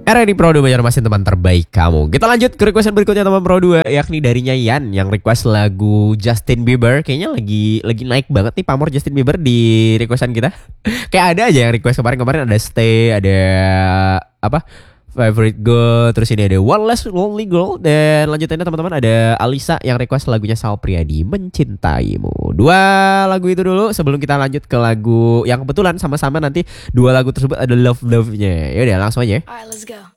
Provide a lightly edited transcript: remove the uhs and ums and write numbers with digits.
Era di Pro 2 Banjarmasin, teman terbaik kamu. Kita lanjut ke requestan berikutnya teman Pro 2, yakni dari Nyayan yang request lagu Justin Bieber. Kayaknya lagi naik banget nih pamor Justin Bieber di requestan kita. Kayak ada aja yang request kemarin ada Stay, ada apa? Favorite Girl, terus ini ada One Less Lonely Girl, dan lanjutannya teman-teman ada Alisa yang request lagunya Sal Priadi, Mencintaimu. Dua lagu itu dulu sebelum kita lanjut ke lagu yang kebetulan sama-sama nanti dua lagu tersebut ada love-love-nya. Yaudah langsung aja. Alright, let's go.